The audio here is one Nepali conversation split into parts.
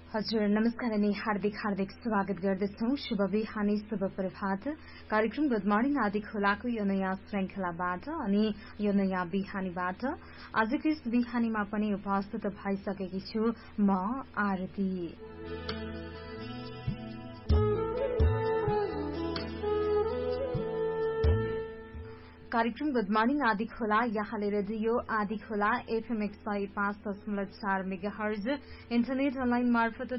हजुर नमस्कार अनि हार्दिक स्वागत गर्दछौं। शुभ बिहानी, शुभ प्रभात। कार्यक्रम गुड मर्निङ आदि खोलाको यो नयाँ श्रृंखलाबाट अनि यो नयाँ बिहानीबाट आजको यस बिहानीमा पनि उपस्थित भइसकेकी छु म आरती। कार्यक्रम गुड मर्निङ आदि खोला यहाँले रेडियो आदि खोला FM 105.4 मेगाहर्ज इन्टरनेट अनलाइन मार्फत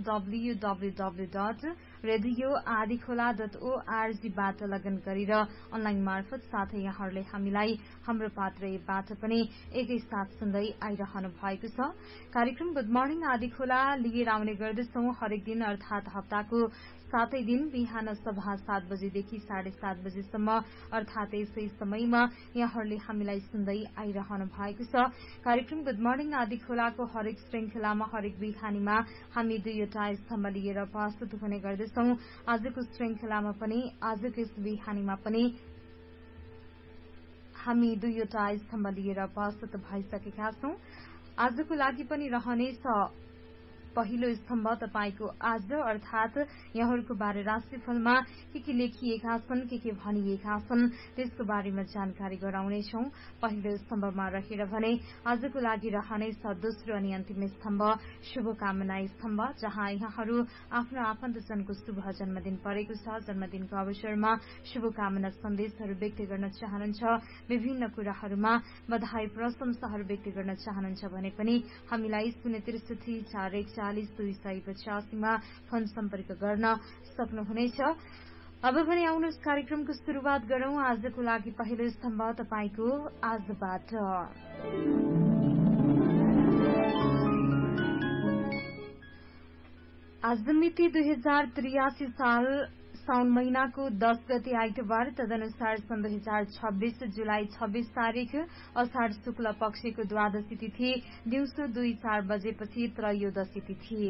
www.radioadikhola.org बाट लगन गरेर अनलाइन मार्फत साथै यहाँहरूले हामीलाई हाम्रो पात्रबाट पनि एकैसाथ सुन्दै आइरहनु भएको छ। कार्यक्रम गुड मर्निङ आदि खोला लिएर आउने गर्दछौं हरेक दिन अर्थात हप्ताको 7 दिन बिहान सभा 7 बजेदेखि 7:30 बजेसम्म अर्थात यसै समयमा यहाँहरूले हामीलाई सुन्दै आइरहनु भएको छ। कार्यक्रम गुड मर्निङ आदि खोलाको हरेक श्रृंखलामा हरेक बिहानीमा हामी दुईवटा स्तम्भ लिएर उपस्थित हुने गर्दछौं। आजको श्रृंखलामा पनि आजको यस बिहानीमा पनि हामी दुईवटा स्तम्भ लिएर उपस्थित भइसकेका छौं। आजको लागि पनि रहनेछ पहिलो स्तम्भ तपाईको आज अर्थात यहाँहरूको बारे राशिफलमा के लेखिएका छन् के भनिएका छन् त्यसको बारेमा जानकारी गराउनेछौं। पहिलो स्तम्भमा रहेर भने आजको लागि रहनेछ दोस्रो अनि अन्तिम स्तम्भ शुभकामना स्तम्भ, जहाँ यहाँहरू आफ्नो आफन्तजनको शुभ जन्मदिन परेको छ। जन्मदिनको अवसरमा शुभकामना सन्देशहरू व्यक्त गर्न चाहनुहुन्छ, विभिन्न कुराहरूमा बधाई प्रशंसाहरू व्यक्त गर्न चाहनुहुन्छ भने पनि हामीलाई 063 मा फोन सम्पर्क गर्न सक्नुहुनेछ। अब भने आउनुहोस् कार्यक्रमको शुरूआत गरौं। आजको लागि पहिलो स्तम्भ तपाईको आजबाट। आज मिति 2083 साल साउन महिनाको 10 गते आइतबार, तदनुसार सन् 2026 जुलाई 26 तारिक अषाढ़ शुक्ल पक्षको द्वादशी तिथि दिउँसो 2:04 बजेपछि त्रयोदशी तिथि।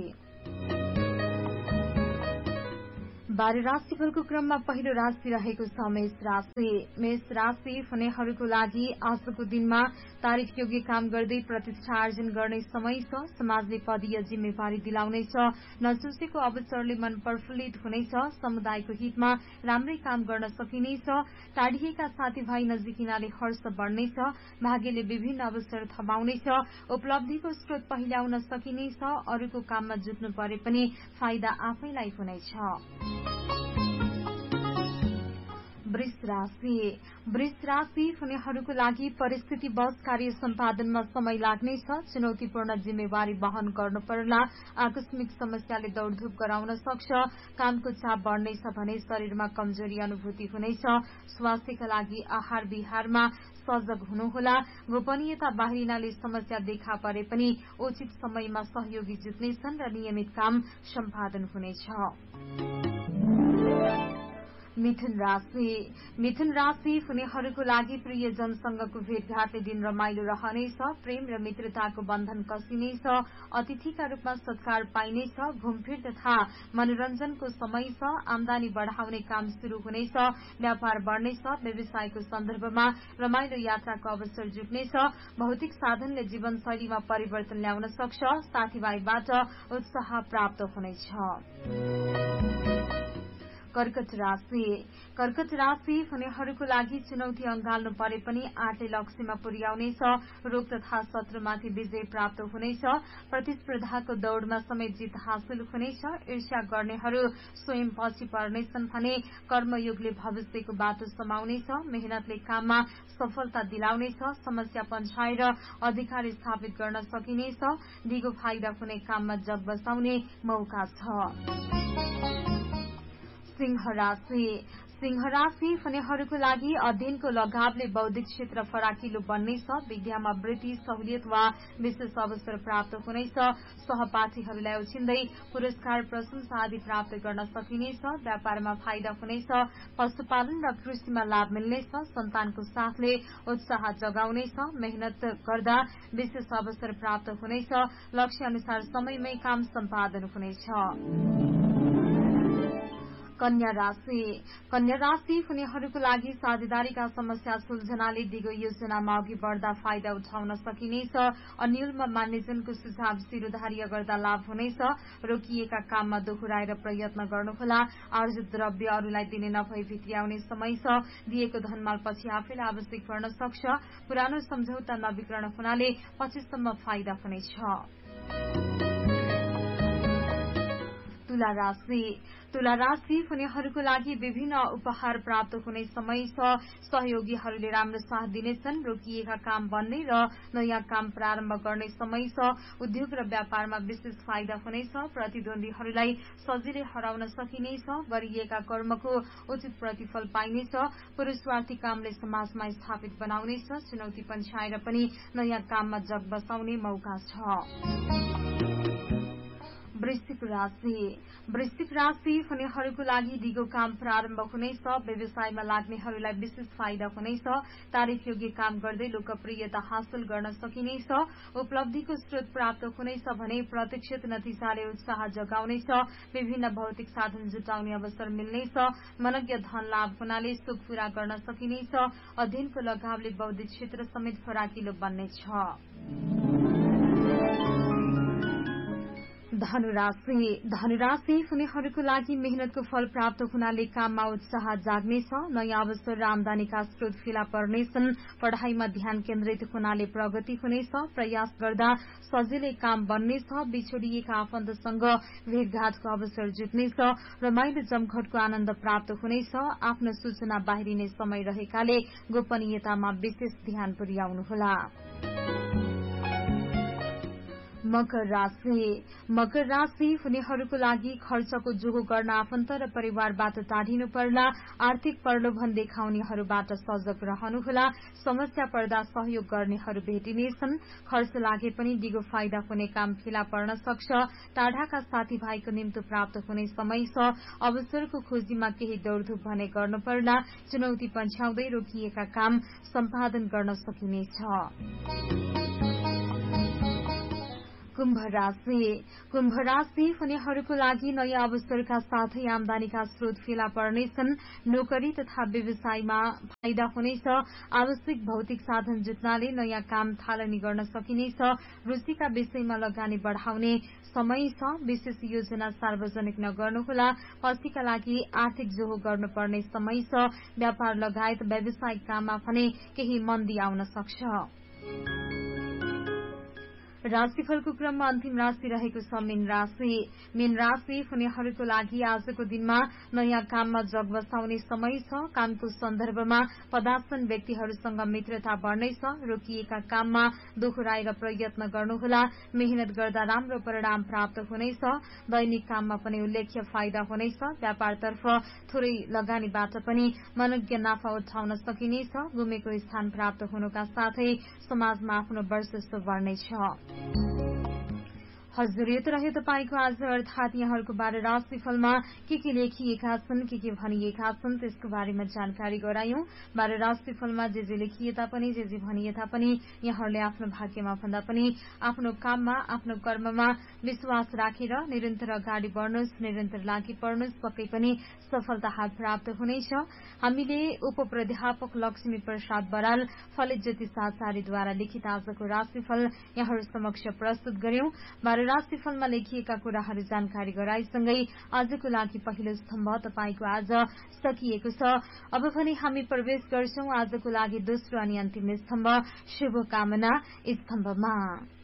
12 राशिफलको क्रममा पहिलो राशि रहेको छ मेष राशि। मेष राशि हुनेहरूको लागि आजको दिनमा तारिफयोग्य काम गर्दै प्रतिष्ठा आर्जन गर्ने समय छ। समाजले पदीय जिम्मेवारी दिलाउनेछ। नसोचेको अवसरले मन प्रफुल्लित हुनेछ। समुदायको हितमा राम्रै काम गर्न सकिनेछ। टाढिएका साथीभाइ नजिकिनाले हर्ष बढ्नेछ। भाग्यले विभिन्न अवसर थमाउनेछ। उपलब्धिको स्रोत पहिल्याउन सकिनेछ। अरूको काममा जुट्नु परे पनि फाइदा आफैलाई हुनेछ। वृष राशि। वृष राशि हुनेहरूको लागि परिस्थितिवश कार्य सम्पादनमा समय लाग्नेछ। चुनौतीपूर्ण जिम्मेवारी वहन गर्नु पर्ला। आकस्मिक समस्याले दौड़धूप गराउन सक्छ। कामको चाप बढ्नेछ भने शरीरमा कमजोरी अनुभूति हुनेछ। स्वास्थ्यका लागि आहार विहारमा सजग हुनुहोला। गोपनीयता बाहिरिनाले समस्या देखा परे पनि उचित समयमा सहयोगी जुट्नेछन् र नियमित काम सम्पादन हुनेछ। मिथुन राशि। मिथुन राशि हुनेहरूको लागि प्रियजनसँगको भेटघाटले दिन रमाइलो रहनेछ। प्रेम र मित्रताको बन्धन कसिनेछ। अतिथिका रूपमा सत्कार पाइनेछ। घुमफिर तथा मनोरञ्जनको समय छ। आमदानी बढ़ाउने काम शुरू हुनेछ। व्यापार बढ़नेछ। व्यवसायको सन्दर्भमा रमाइलो यात्राको अवसर जुट्नेछ। भौतिक साधनले जीवनशैलीमा परिवर्तन ल्याउन सक्छ। साथीभाइबाट उत्साह प्राप्त हुनेछ। कर्कट राशि। कर्कट राशि हुनेहरूको लागि चुनौती अंगाल्नु परे पनि आँटले लक्ष्यमा पुर्याउनेछ। रोग तथा शत्रुमाथि विजय प्राप्त हुनेछ। प्रतिस्पर्धाको दौड़मा समेत जित हासिल हुनेछ। ईर्ष्या गर्नेहरू स्वयं पछि पर्नेछन् भने कर्मयोगले भविष्यको बाटो समाउनेछ। मेहनतले काममा सफलता दिलाउनेछ। समस्या पन्छाएर अधिकार स्थापित गर्न सकिनेछ। दिगो फाइदा हुने काममा जग बसाउने मौका छ। सिंह राशि। सिंह राशि हुनेहरूको लागि अध्ययनको लगावले बौद्धिक क्षेत्र फराकिलो बन्नेछ। विद्यामा वृद्धि, सहुलियत वा विशेष अवसर प्राप्त हुनेछ। सहपाठीहरूलाई उछिन्दै पुरस्कार प्रशंसा आदि प्राप्त गर्न सकिनेछ। व्यापारमा फाइदा हुनेछ। पशुपालन र कृषिमा लाभ मिल्नेछ। सन्तानको साथले उत्साह जगाउनेछ। मेहनत गर्दा विशेष अवसर प्राप्त हुनेछ। लक्ष्य अनुसार समयमै काम सम्पादन हुनेछ। कन्या राशि हुनेहरूको लागि साझेदारीका समस्या सुल्झनाले दिगो योजनामा अघि बढ़दा फाइदा उठाउन सकिनेछ। अन्यलमा मान्यजनको सुझाव शिरोधार्य गर्दा लाभ हुनेछ। रोकिएका काममा दोहोऱ्याएर प्रयत्न गर्नुहोला। आर्जित द्रव्य अरूलाई दिने नभई भित्र्याउने समय छ। दिएको धनमाल पछि आफैलाई आवश्यक पर्न सक्छ। पुरानो सम्झौता नवीकरण हुनाले पछिसम्म फाइदा हुनेछ। तुला राशि हुनेहरूको लागि विभिन्न उपहार प्राप्त हुने समय छ। सहयोगीहरूले राम्रो साथ दिनेछन्। रोकिएका काम बन्ने र नयाँ काम प्रारम्भ गर्ने समय छ। उद्योग र व्यापारमा विशेष फाइदा हुनेछ। प्रतिद्वन्दीहरूलाई सजिलै हराउन सकिनेछ। गरिएका कर्मको उचित प्रतिफल पाइनेछ। पुरूषवार्थी कामले समाजमा स्थापित बनाउनेछ। चुनौती पन्छाएर पनि नयाँ काममा जग बसाउने मौका छ। वृश्चिक राशि हुनेहरूको लागि दिगो काम प्रारम्भ हुनेछ। व्यवसायमा लाग्नेहरूलाई विशेष फाइदा हुनेछ। तारिफ योग्य काम गर्दै लोकप्रियता हासिल गर्न सकिनेछ। उपलब्धिको स्रोत प्राप्त हुनेछ भने प्रतीक्षित नतिजाले उत्साह जगाउनेछ। विभिन्न भौतिक साधन जुटाउने अवसर मिल्नेछ। मनज्ञ धन लाभ हुनाले सुख पूरा गर्न सकिनेछ। अध्ययनको लगावले बौद्धिक क्षेत्र समेत फराकिलो बन्नेछ। धनुराशि हुनेहरूको लागि मेहनतको फल प्राप्त हुनाले काममा उत्साह जाग्नेछ। नयाँ अवसर र आमदानीका स्रोत फेला पर्नेछन्। पढ़ाईमा ध्यान केन्द्रित हुनाले प्रगति हुनेछ। प्रयास गर्दा सजिलै काम बन्नेछ। बिछोडिएका आफन्तसँग भेटघाटको अवसर जुट्नेछ। रमाइलो जमघटको आनन्द प्राप्त हुनेछ। आफ्नो सूचना बाहिरिने समय रहेकाले गोपनीयतामा विशेष ध्यान पुर्याउनुहोला। मकर राशि हुनेहरूको लागि खर्चको जोहो गर्न आफन्त र परिवारबाट टाढिनु पर्ला। आर्थिक प्रलोभन देखाउनेहरूबाट सजग रहनुहोला। समस्या पर्दा सहयोग गर्नेहरू भेटिनेछन्। खर्च लागे पनि दिगो फाइदा हुने काम फेला पर्न सक्छ। टाढाका साथीभाइको निम्तो प्राप्त हुने समय छ। अवसरको खोजीमा केही दौड़धूप भने गर्नु पर्ला। चुनौती पन्छाउँदै रोकिएका काम सम्पादन गर्न सकिनेछ। कुम्भ राशि हुनेहरूको लागि नयाँ अवसरका साथै आमदानीका स्रोत फेला पर्नेछन्। नोकरी तथा व्यवसायमा फाइदा हुनेछ। आवश्यक भौतिक साधन जुट्नाले नयाँ काम थालनी गर्न सकिनेछ। रुचिका विषयमा लगानी बढ़ाउने समय छ। विशेष योजना सार्वजनिक नगर्नुहोला। पछिका लागि आर्थिक जोहो गर्नुपर्ने समय छ। व्यापार लगायत व्यावसायिक काममा भने केही मन्दी आउन सक्छ। राशिफलको क्रममा अन्तिम राशि रहेको छ मीन राशि हुनेहरूको लागि आजको दिनमा नयाँ काममा जग बसाउने समय छ। कामको सन्दर्भमा पदासन व्यक्तिहरूसँग मित्रता बढ्नेछ। रोकिएका काममा दोहोऱ्याएर प्रयत्न गर्नुहोला। मेहनत गर्दा राम्रो परिणाम प्राप्त हुनेछ। दैनिक काममा पनि उल्लेख्य फाइदा हुनेछ। व्यापारतर्फ थोरै लगानीबाट पनि मनज्ञ नाफा उठाउन सकिनेछ। गुमेको स्थान प्राप्त हुनुका साथै समाजमा आफ्नो वर्चस्व बढ्नेछ। हजुर, यो त रह्यो तपाईको आज अर्थात यहाँहरूको बारे राशिफलमा के लेखिएका छन्, के भनिएका छन् त्यसको बारेमा जानकारी गरायौं। बारे राशिफलमा जे लेखिए तापनि जे भनिए तापनि यहाँहरूले आफ्नो भाग्यमा भन्दा पनि आफ्नो काममा आफ्नो कर्ममा विश्वास राखेर निरन्तर अगाडि बढ्नुहोस्, निरन्तर लागि पर्नुहोस्। पक्कै पनि सफलता हात प्राप्त हुनेछ। हामीले उपप्राध्यापक लक्ष्मी प्रसाद बराल फलित ज्योतिष आचार्यद्वारा लिखित आजको राशिफल यहाँहरू समक्ष प्रस्तुत गर्यौं। राशिफलमा लेखिएका कुराहरू जानकारी गराइसँगै आजको लागि पहिलो स्तम्भ तपाईको आज सकिएको छ। अब भने हामी प्रवेश गर्छौं आजको लागि दोस्रो अनि अन्तिम स्तम्भ शुभकामना स्तम्भमा।